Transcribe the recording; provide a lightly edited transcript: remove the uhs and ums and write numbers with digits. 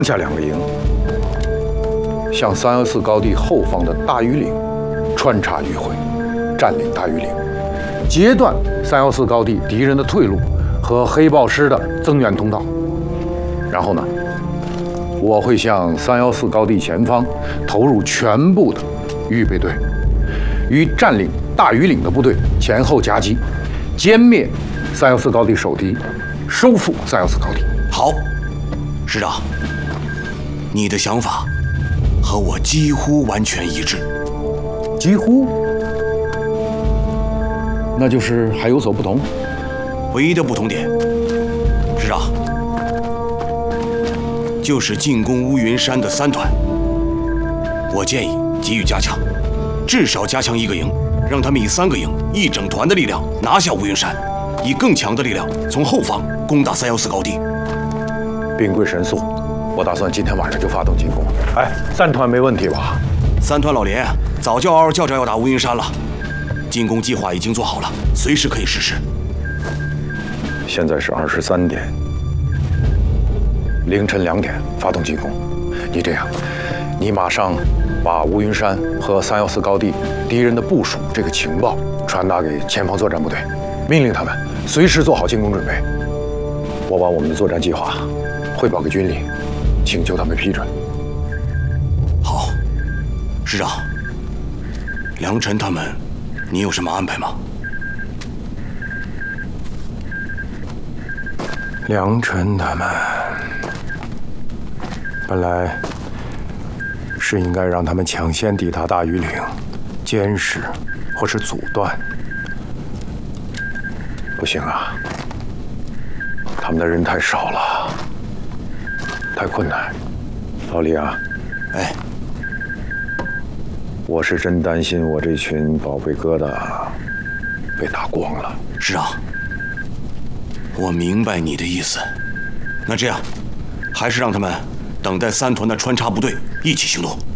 下2个营，向314高地后方的大庾岭穿插迂回，占领大庾岭，截断314高地敌人的退路和黑豹师的增援通道。然后呢，我会向314高地前方投入全部的预备队，与占领大庾岭的部队前后夹击，歼灭314高地守敌，收复314高地。 好，师长，你的想法和我几乎完全一致。 几乎？那就是还有所不同？ 唯一的不同点，师长，就是进攻乌云山的3团。我建议给予加强，至少加强1个营，让他们以3个营、1整团的力量拿下乌云山，以更强的力量从后方攻打314高地。 兵贵神速，我打算今天晚上就发动进攻。哎，3团没问题吧 ？3团老连早就嗷嗷叫着要打乌云山了，进攻计划已经做好了，随时可以实施。 现在是23点，凌晨2点发动进攻。你这样，你马上把乌云山和314高地敌人的部署这个情报传达给前方作战部队，命令他们随时做好进攻准备。我把我们的作战计划汇报给军里，请求他们批准。 好，师长，梁晨他们，你有什么安排吗？ 梁晨他们本来是应该让他们抢先抵达大庾岭，监视或是阻断。不行啊，他们的人太少了，太困难。老李啊， 哎， 我是真担心我这群宝贝疙瘩被打光了。 师长，我明白你的意思。那这样，还是让他们等待3团的穿插部队一起行动。